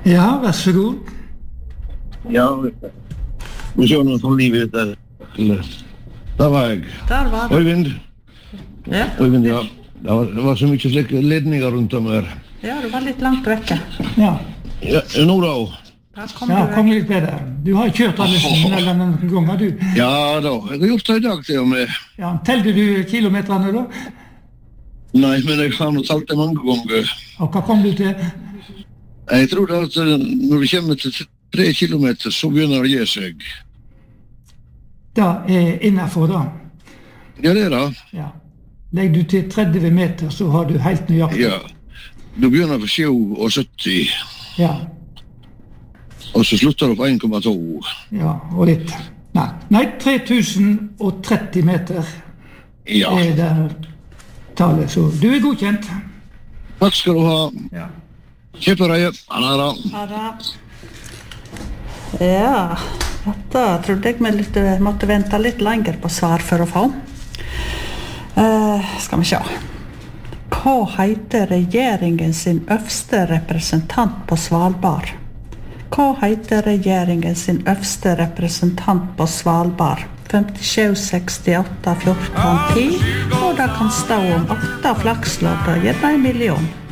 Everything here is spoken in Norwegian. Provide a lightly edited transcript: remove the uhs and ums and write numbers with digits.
Ja, vær så god. Ja, vi kör någon från livet där. Där var jag. Der var det. Øyvind. Ja. Øyvind, ja. Det var så mycket slike ledninger rundt om her. Ja, du var litt langt vekke. Ja, Ja, nå da. Der kom ja du kom vekk. litt bedre. Du har kjørt alle tunnelene noen ganger, du. Ja da, jeg har gjort det i dag til og med. Ja, telte du kilometerne da? Nei, men jeg har nå talt det mange ganger. Og hva kom du til? Jeg tror at når vi kommer til 3 kilometer, så begynner det å gi seg. Da innenfor da. Ja, det da. Ja. Legger du til 30 meter, så har du helt nøyaktig. Ja. Du begynner på 77, Ja, og så slutter du på 1,2. ja, og litt. Nei, 3030 meter Ja. det tallet, så du godkjent. Takk skal du ha. Ja. Kjøpereie. Han er da. Ha det. Ja, dette trodde jeg måtte vente litt lenger på svar for å få. Skal vi se. Hva heter regjeringen sin øverste representant på Svalbard? Hva heter regjeringen sin øverste representant på Svalbard? 57, 68, 14, 10, og det kan stå om 8 flakslodd og gjerne 1 million.